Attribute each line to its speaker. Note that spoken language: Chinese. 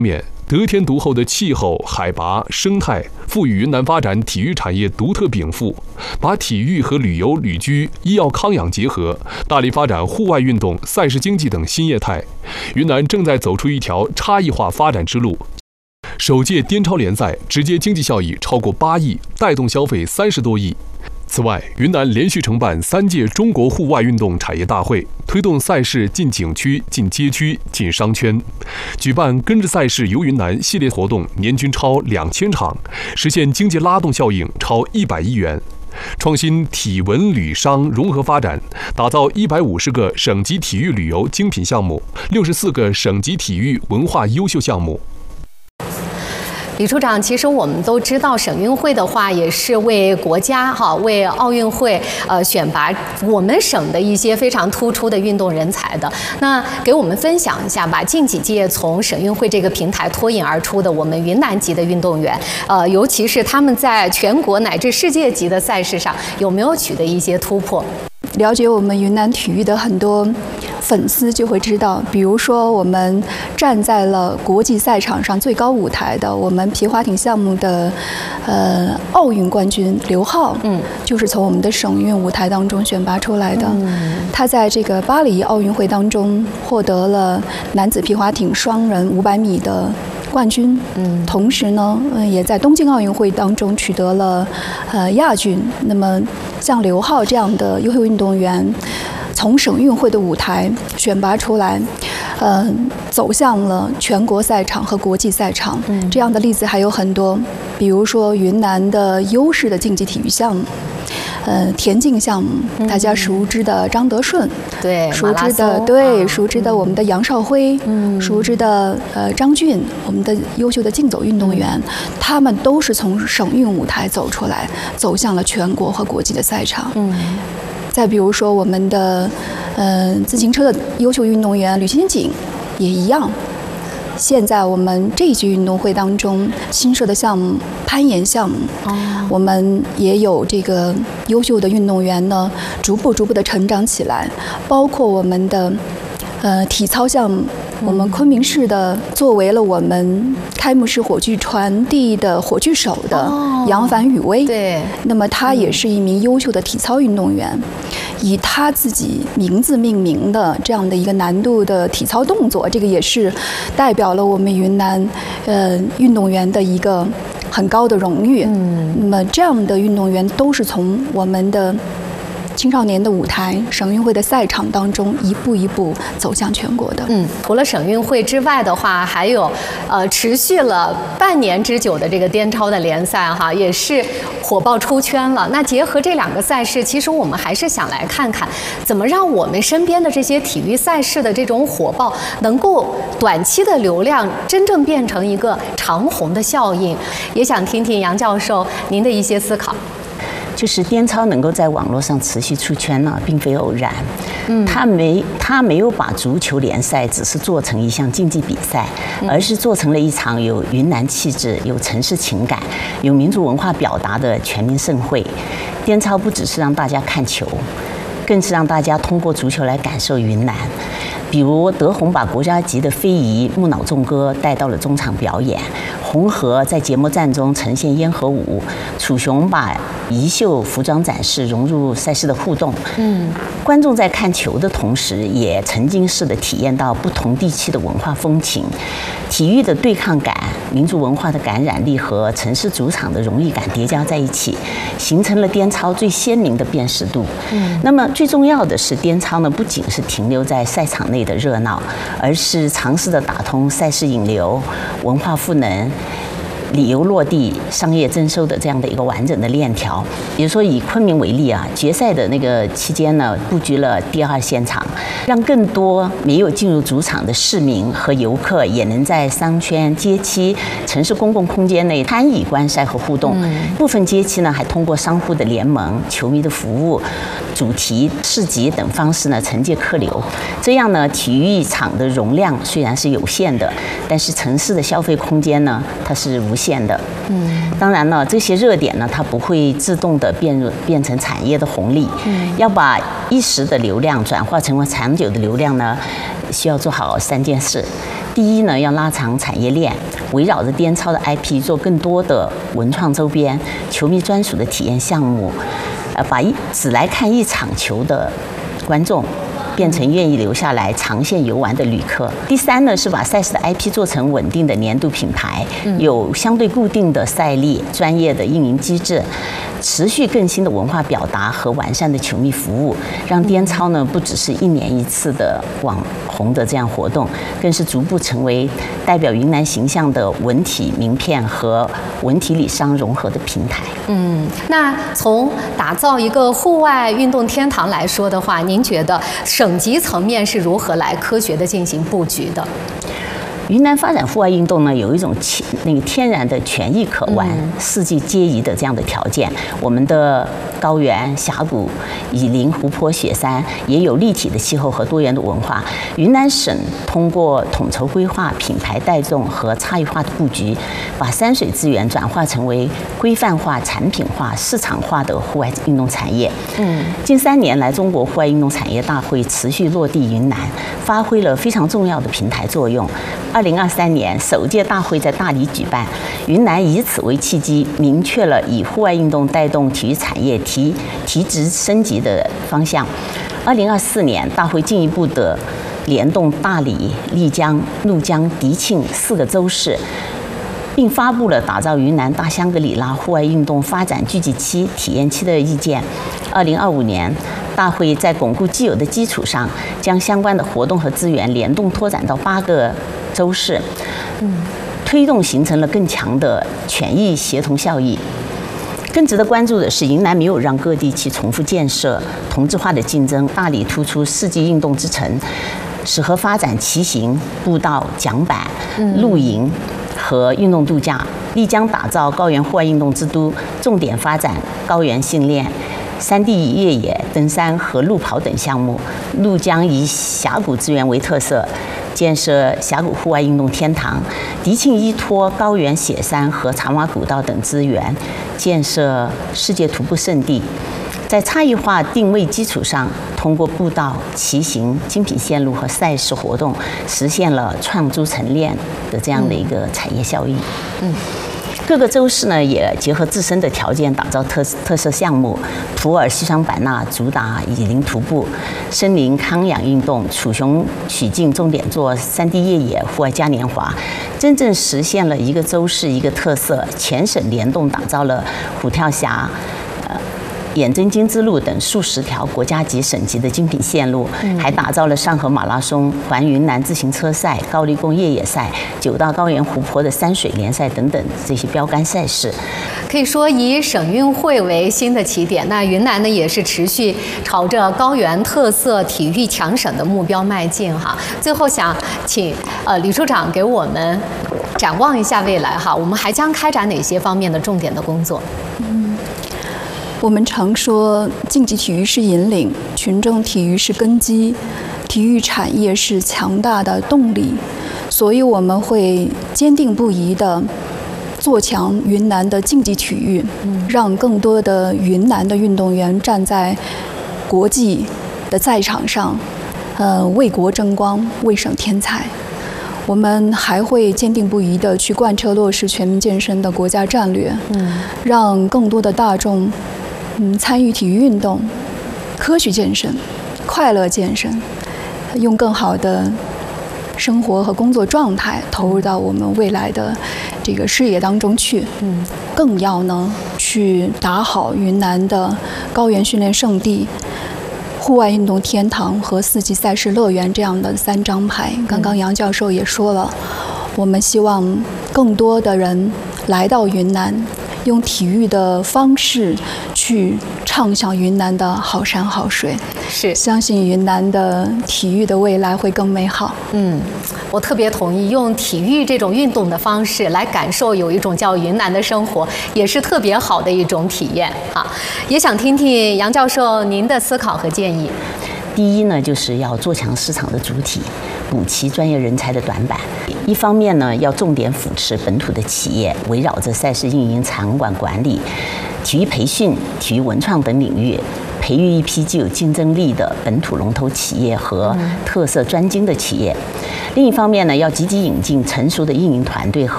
Speaker 1: 面，得天独厚的气候、海拔、生态，赋予云南发展体育产业独特禀赋，把体育和旅游、旅居、医药康养结合，大力发展户外运动、赛事经济等新业态。云南正在走出一条差异化发展之路。首届滇超联赛直接经济效益超过8亿，带动消费30多亿。此外，云南连续承办3届中国户外运动产业大会，推动赛事进景区、进街区、进商圈，举办“跟着赛事游云南”系列活动，年均超2000场，实现经济拉动效应超100亿元。创新体文旅商融合发展，打造150个省级体育旅游精品项目，64个省级体育文化优秀项目。
Speaker 2: 李处长，其实我们都知道，省运会的话也是为国家为奥运会选拔我们省的一些非常突出的运动人才的。那给我们分享一下吧，近几届从省运会这个平台脱颖而出的我们云南籍的运动员，尤其是他们在全国乃至世界级的赛事上有没有取得一些突破？
Speaker 3: 了解我们云南体育的很多粉丝就会知道，比如说我们站在了国际赛场上最高舞台的我们皮划艇项目的奥运冠军刘浩，就是从我们的省运舞台当中选拔出来的。他在这个巴黎奥运会当中获得了男子皮划艇双人500米的冠军，同时呢，也在东京奥运会当中取得了亚军。那么像刘浩这样的优秀运动员，从省运会的舞台选拔出来，走向了全国赛场和国际赛场。这样的例子还有很多，比如说云南的优势的竞技体育项目。田径项目，大家熟知的张德顺，
Speaker 2: 对，
Speaker 3: 熟知的我们的杨少辉，熟知的张俊，我们的优秀的竞走运动员，他们都是从省运舞台走出来，走向了全国和国际的赛场。再比如说我们的自行车的优秀运动员吕欣锦也一样。现在我们这一届运动会当中新设的项目攀岩项目，我们也有这个优秀的运动员呢，逐步的成长起来。包括我们的体操项目，我们昆明市的作为了我们开幕式火炬传递的火炬手的杨凡雨薇，
Speaker 2: 对，
Speaker 3: 那么他也是一名优秀的体操运动员。以他自己名字命名的这样的一个难度的体操动作，这个也是代表了我们云南运动员的一个很高的荣誉。那么这样的运动员都是从我们的青少年的舞台、省运会的赛场当中一步一步走向全国的。
Speaker 2: 除了省运会之外的话，还有持续了半年之久的这个滇超的联赛也是火爆出圈了。那结合这2个赛事，其实我们还是想来看看，怎么让我们身边的这些体育赛事的这种火爆，能够短期的流量真正变成一个长红的效应。也想听听杨教授您的一些思考。
Speaker 4: 就是滇超能够在网络上持续出圈呢，并非偶然。他没有把足球联赛只是做成一项竞技比赛，而是做成了一场有云南气质、有城市情感、有民族文化表达的全民盛会。滇超不只是让大家看球，更是让大家通过足球来感受云南。比如德宏把国家级的非遗木脑纵歌带到了中场表演，红河在节目站中呈现烟盒舞，楚雄把衣袖服装展示融入赛事的互动。观众在看球的同时，也沉浸式的体验到不同地区的文化风情，体育的对抗感、民族文化的感染力和城市主场的荣誉感叠加在一起，形成了滇超最鲜明的辨识度。那么最重要的是，滇超呢不仅是停留在赛场内的热闹，而是尝试的打通赛事引流、文化赋能、旅游落地、商业征收的这样的一个完整的链条。比如说以昆明为例决赛的那个期间呢，布局了第2现场，让更多没有进入主场的市民和游客也能在商圈、街区、城市公共空间内参与观赛和互动。部分街区呢还通过商户的联盟、球迷的服务、主题市集等方式呢承接客流。这样呢，体育场的容量虽然是有限的，但是城市的消费空间呢，它是无限的。当然了，这些热点呢，它不会自动的变成产业的红利。要把一时的流量转化成为长久的流量呢，需要做好3件事。 第一呢，要拉长产业链，围绕着颠超的 IP 做更多的文创周边、球迷专属的体验项目，把只来看一场球的观众变成愿意留下来长线游玩的旅客。第三呢，是把赛事的 IP 做成稳定的年度品牌，有相对固定的赛例、专业的运营机制。持续更新的文化表达和完善的球迷服务，让颠超呢不只是1年1次的网红的这样活动，更是逐步成为代表云南形象的文体名片和文体礼商融合的平台。
Speaker 2: 那从打造一个户外运动天堂来说的话，您觉得省级层面是如何来科学的进行布局的？
Speaker 4: 云南发展户外运动呢，有一种天然的全域可玩、四季皆宜的这样的条件。我们的高原、峡谷、以林、湖泊、雪山，也有立体的气候和多元的文化。云南省通过统筹规划、品牌带动和差异化的布局，把山水资源转化成为规范化、产品化、市场化的户外运动产业。近3年来，中国户外运动产业大会持续落地云南，发挥了非常重要的平台作用。2023年首届大会在大理举办，云南以此为契机，明确了以户外运动带动体育产业提质升级的方向。2024年，大会进一步的联动大理、丽江、怒江、迪庆4个州市，并发布了打造云南大香格里拉户外运动发展聚集期、体验期的意见。2025年，大会在巩固既有的基础上，将相关的活动和资源联动拓展到8个州市，推动形成了更强的全域协同效益。更值得关注的是，云南没有让各地去重复建设、同质化的竞争。大理突出世纪运动之城，适合发展骑行、步道、桨板、露营和运动度假。丽江打造高原户外运动之都，重点发展高原训练、山地越野、登山和路跑等项目。怒江以峡谷资源为特色，建设峡谷户外运动天堂。迪庆依托高原雪山和长洼古道等资源，建设世界徒步圣地。在差异化定位基础上，通过步道、骑行、精品线路和赛事活动，实现了创珠沉淀的这样的一个产业效益。各个州市呢也结合自身的条件打造特色项目，普洱西双版纳主打以林徒步、森林康养运动，楚雄曲靖重点做山地越野、户外嘉年华，真正实现了一个州市一个特色，全省联动打造了虎跳峡、眼真金之路等数十条国家级、省级的精品线路，还打造了上河马拉松、环云南自行车赛、高黎贡越野赛、9大高原湖泊的山水联赛等等这些标杆赛事。
Speaker 2: 可以说，以省运会为新的起点，那云南呢也是持续朝着高原特色体育强省的目标迈进哈。最后想请李处长给我们展望一下未来哈，我们还将开展哪些方面的重点的工作？
Speaker 3: 我们常说，竞技体育是引领，群众体育是根基，体育产业是强大的动力，所以我们会坚定不移地做强云南的竞技体育，让更多的云南的运动员站在国际的赛场上，为国争光，为省添彩。我们还会坚定不移地去贯彻落实全民健身的国家战略，让更多的大众参与体育运动，科学健身、快乐健身，用更好的生活和工作状态投入到我们未来的这个事业当中去。更要呢去打好云南的高原训练胜地、户外运动天堂和4季赛事乐园这样的3张牌。刚刚杨教授也说了，我们希望更多的人来到云南，用体育的方式去畅享云南的好山好水，
Speaker 2: 是
Speaker 3: 相信云南的体育的未来会更美好。
Speaker 2: 我特别同意，用体育这种运动的方式来感受有一种叫云南的生活，也是特别好的一种体验啊。也想听听杨教授您的思考和建议。
Speaker 4: 第一呢，就是要做强市场的主体，补齐专业人才的短板。一方面呢，要重点扶持本土的企业，围绕着赛事运营、场馆管理、 体育培训、体育文创等领域，培育一批具有竞争力的本土龙头企业和特色专精的企业。另一方面呢，要积极引进成熟的运营团队和